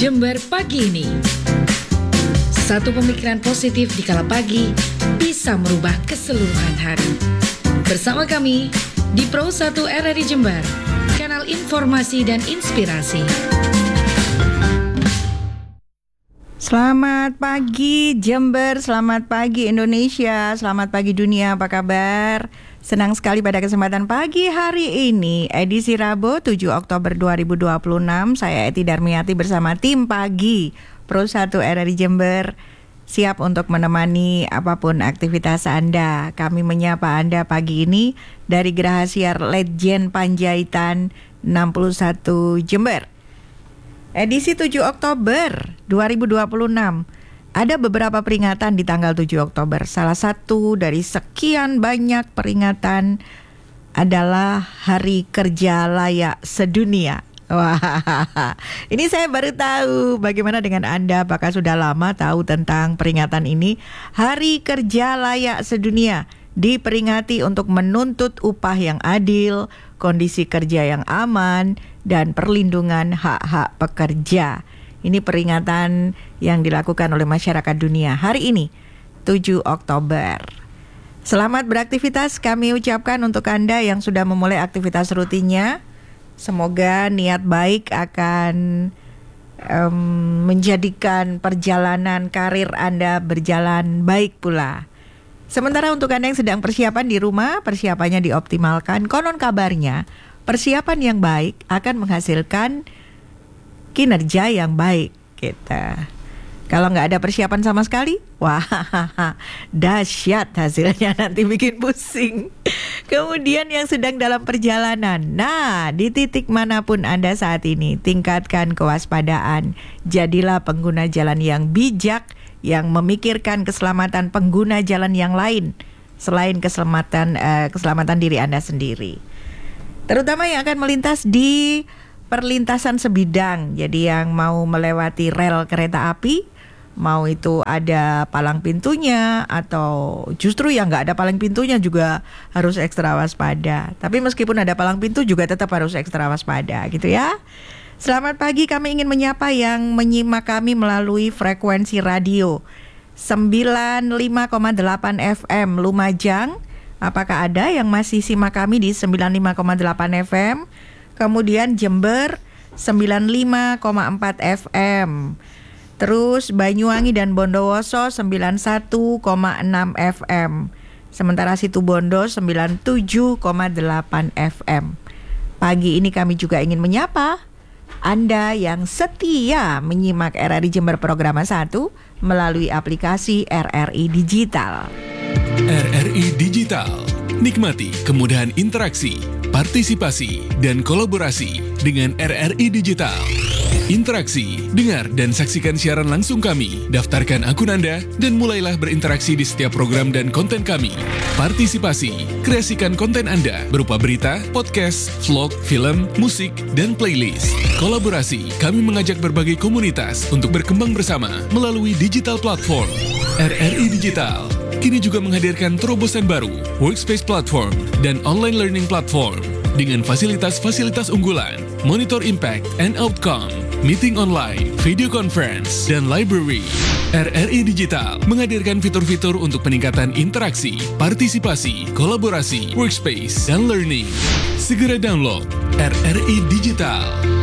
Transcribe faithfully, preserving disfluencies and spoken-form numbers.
Jember pagi ini. Satu pemikiran positif di kala pagi bisa merubah keseluruhan hari. Bersama kami di Pro satu R R I Jember, kanal informasi dan inspirasi. Selamat pagi Jember, selamat pagi Indonesia, selamat pagi dunia, apa kabar? Senang sekali pada kesempatan pagi hari ini, edisi Rabu tujuh Oktober dua ribu dua puluh enam, saya Eti Darmiati bersama tim pagi Pro satu R R I Jember siap untuk menemani apapun aktivitas Anda. Kami menyapa Anda pagi ini dari Geraha Siar Letjen Panjaitan enam puluh satu Jember. Edisi tujuh Oktober dua ribu dua puluh enam. Ada beberapa peringatan di tanggal tujuh Oktober. Salah satu dari sekian banyak peringatan adalah Hari Kerja Layak Sedunia. Wah, ini saya baru tahu. Bagaimana dengan Anda? Apakah sudah lama tahu tentang peringatan ini? Hari Kerja Layak Sedunia diperingati untuk menuntut upah yang adil, kondisi kerja yang aman, dan perlindungan hak-hak pekerja. Ini peringatan yang dilakukan oleh masyarakat dunia hari ini, tujuh Oktober. Selamat beraktivitas kami ucapkan untuk Anda yang sudah memulai aktivitas rutinnya. Semoga niat baik akan um, menjadikan perjalanan karir Anda berjalan baik pula. Sementara untuk Anda yang sedang persiapan di rumah, persiapannya dioptimalkan. Konon kabarnya, persiapan yang baik akan menghasilkan kinerja yang baik kita. Kalau nggak ada persiapan sama sekali, wah, dahsyat hasilnya, nanti bikin pusing. Kemudian yang sedang dalam perjalanan, nah di titik manapun Anda saat ini, tingkatkan kewaspadaan. Jadilah pengguna jalan yang bijak, yang memikirkan keselamatan pengguna jalan yang lain selain keselamatan uh, keselamatan diri Anda sendiri. Terutama yang akan melintas di perlintasan sebidang. Jadi yang mau melewati rel kereta api, mau itu ada palang pintunya atau justru yang nggak ada palang pintunya juga harus ekstra waspada. Tapi meskipun ada palang pintu juga tetap harus ekstra waspada gitu ya. Selamat pagi, kami ingin menyapa yang menyimak kami melalui frekuensi radio sembilan puluh lima koma delapan F M Lumajang. Apakah ada yang masih simak kami di sembilan puluh lima koma delapan F M? Kemudian Jember sembilan puluh lima koma empat F M. Terus Banyuwangi dan Bondowoso sembilan puluh satu koma enam F M. Sementara Situbondo sembilan puluh tujuh koma delapan F M. Pagi ini kami juga ingin menyapa Anda yang setia menyimak R R I Jember Program satu melalui aplikasi R R I Digital. R R I Digital. Nikmati kemudahan interaksi, partisipasi, dan kolaborasi dengan R R I Digital. Interaksi, dengar, dan saksikan siaran langsung kami. Daftarkan akun Anda dan mulailah berinteraksi di setiap program dan konten kami. Partisipasi, kreasikan konten Anda berupa berita, podcast, vlog, film, musik, dan playlist. Kolaborasi, kami mengajak berbagai komunitas untuk berkembang bersama melalui digital platform. R R I Digital kini juga menghadirkan terobosan baru, workspace platform, dan online learning platform dengan fasilitas-fasilitas unggulan, monitor impact and outcome, meeting online, video conference, dan library. R R I Digital menghadirkan fitur-fitur untuk peningkatan interaksi, partisipasi, kolaborasi, workspace, dan learning. Segera download R R I Digital.